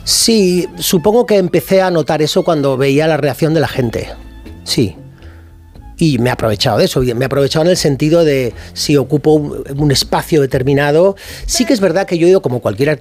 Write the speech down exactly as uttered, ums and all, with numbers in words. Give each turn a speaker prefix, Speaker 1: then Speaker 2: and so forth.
Speaker 1: Sí, supongo que empecé a notar eso cuando veía la reacción de la gente. Sí. Y me he aprovechado de eso, me he aprovechado en el sentido de si ocupo un, un espacio determinado. Sí que es verdad que yo he ido, como cualquier